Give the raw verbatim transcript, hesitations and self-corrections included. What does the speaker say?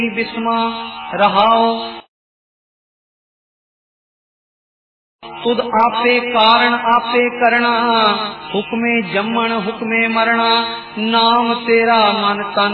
बिस्मा रहाओ। तुद आपे कारण आपे करना, हुक्मे जम्मन हुक्मे मरना, नाम तेरा मन तन